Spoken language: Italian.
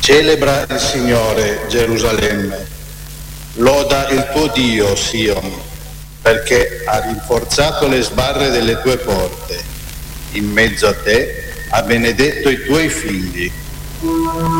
Celebra il Signore, Gerusalemme, loda il tuo Dio, Sion, perché ha rinforzato le sbarre delle tue porte, in mezzo a te ha benedetto i tuoi figli.